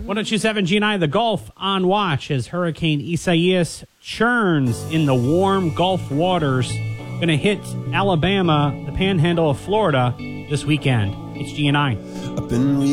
1027 GNI, the Gulf on watch as Hurricane Isaias churns in the warm Gulf waters. Going to hit Alabama, the panhandle of Florida this weekend. It's GNI.